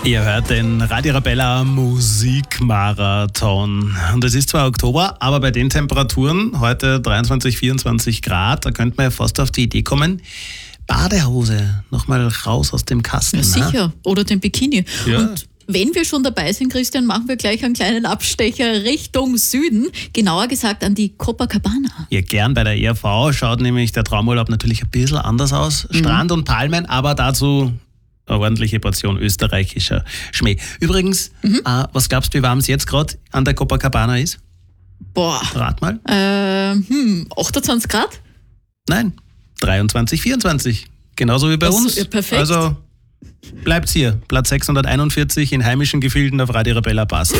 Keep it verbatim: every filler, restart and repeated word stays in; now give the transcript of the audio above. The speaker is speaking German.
Ihr hört den Radio Arabella Musikmarathon. Und es ist zwar Oktober, aber bei den Temperaturen, heute dreiundzwanzig, vierundzwanzig Grad, da könnte man ja fast auf die Idee kommen, Badehose nochmal raus aus dem Kasten. Ja, sicher. Ne? Oder den Bikini. Ja. Und wenn wir schon dabei sind, Christian, machen wir gleich einen kleinen Abstecher Richtung Süden. Genauer gesagt an die Copacabana. Ja, gern. Bei der E R V schaut nämlich der Traumurlaub natürlich ein bisschen anders aus. Mhm. Strand und Palmen, aber dazu eine ordentliche Portion österreichischer Schmäh. Übrigens, mhm. äh, was glaubst du, wie warm es jetzt gerade an der Copacabana ist? Boah. Rat mal. Äh, hm, achtundzwanzig Grad? Nein, dreiundzwanzig, vierundzwanzig. Genauso wie bei das, uns. Ja, perfekt. Also bleibt's hier. Platz sechshunderteinundvierzig in heimischen Gefilden auf Radio Arabella passt.